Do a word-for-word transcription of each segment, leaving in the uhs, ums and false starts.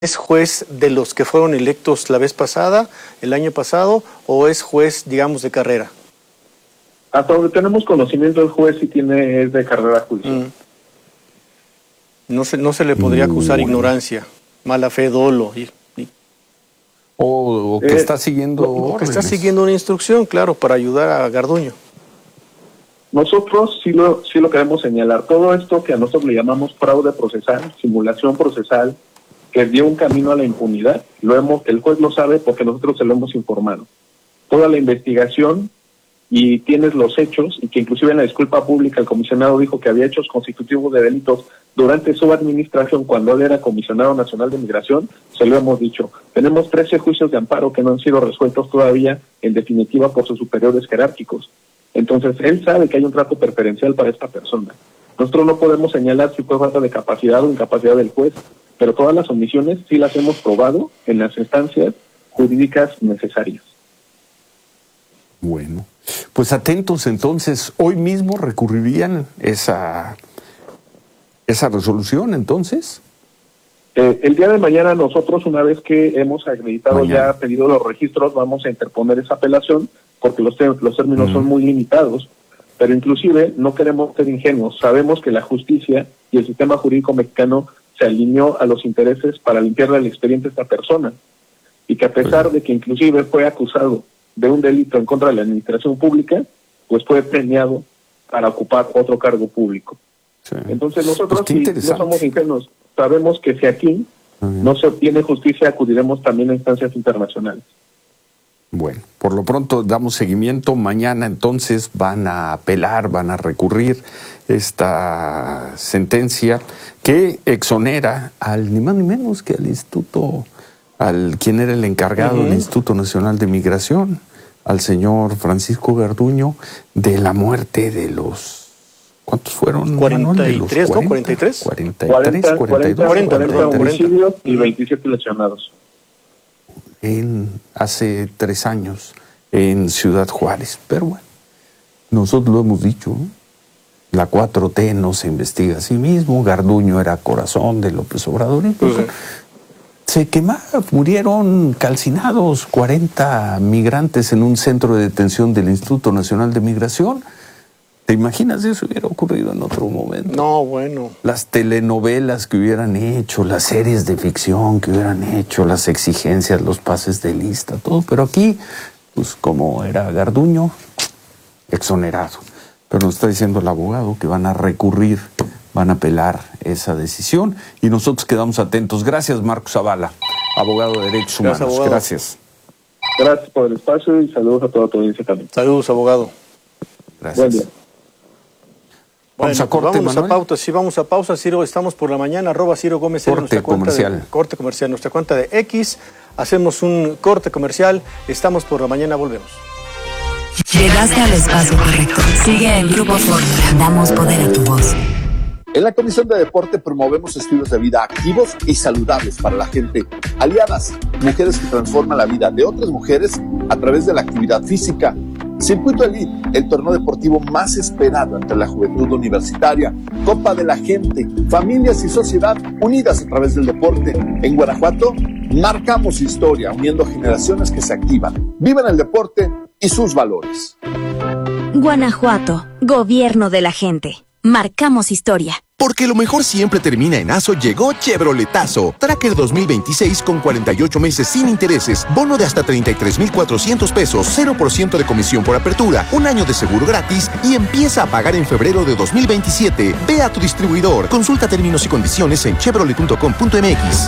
¿Es juez de los que fueron electos la vez pasada, el año pasado, o es juez, digamos, de carrera? Hasta donde tenemos conocimiento, el juez sí tiene, es de carrera judicial. Mm. No se, no se le podría acusar mm. ignorancia, mala fe, dolo. Y, y... O, o que eh, está siguiendo o que está órdenes. siguiendo una instrucción, claro, para ayudar a Garduño. Nosotros sí lo, sí lo queremos señalar. Todo esto que a nosotros le llamamos fraude procesal, simulación procesal, que dio un camino a la impunidad, lo hemos, el juez lo sabe porque nosotros se lo hemos informado. Toda la investigación, y tienes los hechos, y que inclusive en la disculpa pública el comisionado dijo que había hechos constitutivos de delitos durante su administración cuando él era comisionado nacional de migración, se lo hemos dicho. Tenemos trece juicios de amparo que no han sido resueltos todavía en definitiva por sus superiores jerárquicos. Entonces él sabe que hay un trato preferencial para esta persona. Nosotros no podemos señalar si fue falta de capacidad o incapacidad del juez, pero todas las omisiones sí las hemos probado en las instancias jurídicas necesarias. Bueno, pues atentos entonces, hoy mismo recurrirían esa, esa resolución entonces. Eh, el día de mañana nosotros, una vez que hemos acreditado mañana. ya pedido los registros, vamos a interponer esa apelación porque los, los términos mm. son muy limitados, pero inclusive no queremos ser ingenuos, sabemos que la justicia y el sistema jurídico mexicano se alineó a los intereses para limpiarle el expediente a esta persona, y que a pesar de que inclusive fue acusado de un delito en contra de la administración pública, pues fue premiado para ocupar otro cargo público. Sí. Entonces nosotros, pues si no somos ingenuos, sabemos que si aquí uh-huh. no se obtiene justicia, acudiremos también a instancias internacionales. Bueno, por lo pronto damos seguimiento. Mañana entonces van a apelar, van a recurrir esta sentencia que exonera al ni más ni menos que al Instituto, al quien era el encargado uh-huh. del Instituto Nacional de Migración, al señor Francisco Garduño, de la muerte de los... ¿Cuántos fueron? cuarenta y tres, ¿no? ¿cuarenta y tres? cuarenta y tres, cuarenta y dos, cuarenta, cuarenta homicidios y veintisiete lesionados. En, hace tres años en Ciudad Juárez. Pero bueno, nosotros lo hemos dicho, ¿no? La cuatro T no se investiga a sí mismo, Garduño era corazón de López Obrador, incluso uh-huh. se quemaron, murieron calcinados cuarenta migrantes en un centro de detención del Instituto Nacional de Migración. ¿Te imaginas eso hubiera ocurrido en otro momento? No, bueno. Las telenovelas que hubieran hecho, las series de ficción que hubieran hecho, las exigencias, los pases de lista, todo. Pero aquí, pues como era Garduño, exonerado. Pero nos está diciendo el abogado que van a recurrir, van a apelar esa decisión. Y nosotros quedamos atentos. Gracias, Marcos Zavala, abogado de Derechos Humanos. Gracias, abogado. Gracias. Gracias por el espacio y saludos a toda tu audiencia también. Saludos, abogado. Gracias. Buen día. Vamos bueno, a corte, pues vamos Manuel. a pauta, sí, vamos a pausa, Ciro, estamos por la mañana, arroba Ciro Gómez, corte nuestra cuenta comercial. De, corte comercial, nuestra cuenta de X, hacemos un corte comercial, estamos por la mañana, volvemos. Llegaste al espacio correcto, sigue en Grupo Fórmula, damos poder a tu voz. En la Comisión de Deporte promovemos estilos de vida activos y saludables para la gente. Aliadas, mujeres que transforman la vida de otras mujeres a través de la actividad física. Circuito Elite, el torneo deportivo más esperado entre la juventud universitaria. Copa de la Gente, familias y sociedad unidas a través del deporte. En Guanajuato, marcamos historia, uniendo generaciones que se activan, viven el deporte y sus valores. Guanajuato, gobierno de la gente. Marcamos historia. Porque lo mejor siempre termina en ASO, llegó Chevroletazo. Tracker dos mil veintiséis con cuarenta y ocho meses sin intereses, bono de hasta treinta y tres mil cuatrocientos pesos, cero por ciento de comisión por apertura, un año de seguro gratis y empieza a pagar en febrero de dos mil veintisiete. Ve a tu distribuidor. Consulta términos y condiciones en chevrolet punto com punto m x.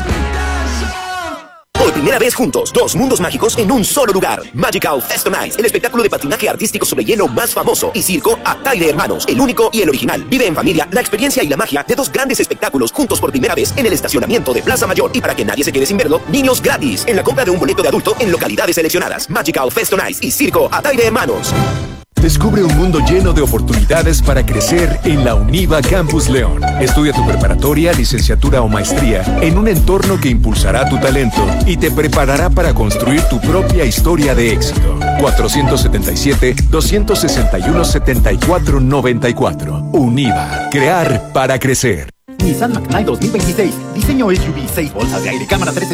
Por primera vez juntos, dos mundos mágicos en un solo lugar. Magical Festomize, el espectáculo de patinaje artístico sobre hielo más famoso, y circo Ataide Hermanos, el único y el original. Vive en familia la experiencia y la magia de dos grandes espectáculos juntos por primera vez en el estacionamiento de Plaza Mayor. Y para que nadie se quede sin verlo, niños gratis en la compra de un boleto de adulto en localidades seleccionadas. Magical Festomize y circo Ataide Hermanos. Descubre un mundo lleno de oportunidades para crecer en la UNIVA Campus León. Estudia tu preparatoria, licenciatura o maestría en un entorno que impulsará tu talento y te preparará para construir tu propia historia de éxito. cuatrocientos setenta y siete, doscientos sesenta y uno, setenta y cuatro noventa y cuatro. UNIVA. Crear para crecer. Nissan Magnite dos mil veintiséis. Diseño S U V, seis bolsas de aire, cámara tres